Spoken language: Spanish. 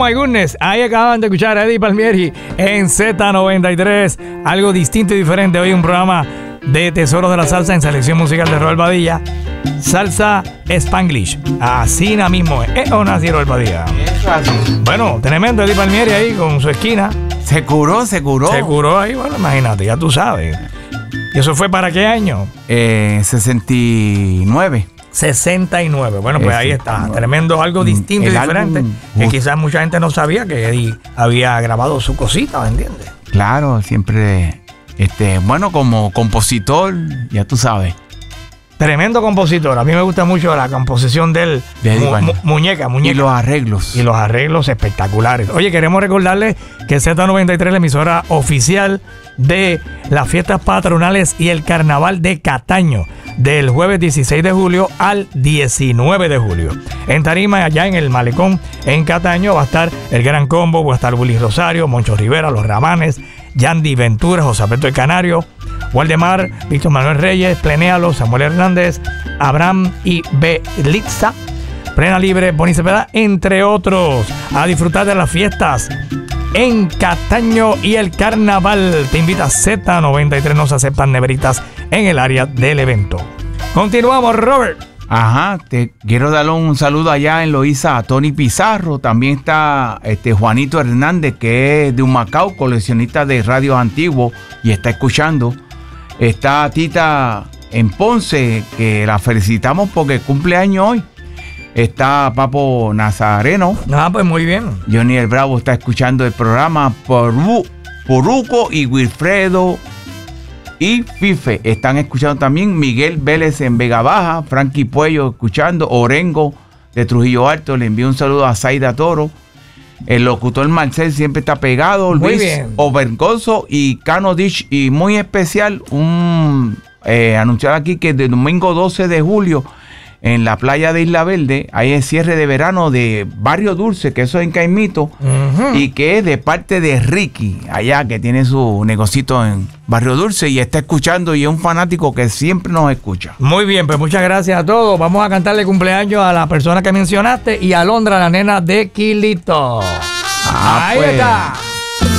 my goodness. Ahí acaban de escuchar a Eddie Palmieri en Z93. Algo distinto y diferente. Hoy un programa de Tesoros de la Salsa en selección musical de Robert Badilla. Salsa Spanglish. Así na mismo es. ¿O no así, Robert Badilla? Eso así. Bueno, tremendo Eddie Palmieri ahí con su esquina. Se curó. Se curó ahí. Bueno, imagínate, ya tú sabes. ¿Y eso fue para qué año? 69. 69. Bueno, pues ahí está. Tremendo, algo distinto y diferente. Álbum, que quizás mucha gente no sabía que Eddie había grabado su cosita, ¿me entiendes? Claro, siempre, bueno, como compositor, ya tú sabes. Tremendo compositor. A mí me gusta mucho la composición de él. Muñeca. Y los arreglos. Y los arreglos espectaculares. Oye, queremos recordarles que Z93 es la emisora oficial de las fiestas patronales y el carnaval de Cataño, del jueves 16 de julio al 19 de julio. En tarima, allá en el Malecón, en Cataño, va a estar el Gran Combo, va a estar Willy Rosario, Moncho Rivera, Los Ramanes, Yandy Ventura, José Alberto el Canario, Waldemar, Víctor Manuel Reyes, Plenéalo, Samuel Hernández, Abraham y Belitza, Prena Libre, Bonnie Cepeda, entre otros. A disfrutar de las fiestas en Cataño y el carnaval. Te invita a Z93, no se aceptan neveritas en el área del evento. Continuamos, Robert. Ajá, te quiero darle un saludo allá en Loíza a Tony Pizarro. También está Juanito Hernández, que es de Humacao, coleccionista de radios antiguos y está escuchando. Está Tita en Ponce, que la felicitamos porque cumple años hoy. Está Papo Nazareno. Pues muy bien. Johnny el Bravo está escuchando el programa. Poruco y Wilfredo y Fife están escuchando también. Miguel Vélez en Vega Baja. Frankie Puello escuchando. Orengo de Trujillo Alto. Le envío un saludo a Zaida Toro. El locutor Marcel siempre está pegado. Muy Luis bien. Overgozo y Cano Dich. Y muy especial, anunciar aquí que el domingo 12 de julio en la playa de Isla Verde hay el cierre de verano de Barrio Dulce, que eso es en Caimito, y que es de parte de Ricky, allá que tiene su negocito en Barrio Dulce y está escuchando y es un fanático que siempre nos escucha. Muy bien, pues muchas gracias a todos. Vamos a cantarle cumpleaños a la persona que mencionaste y a Alondra, la nena de Quilito. Ahí pues está.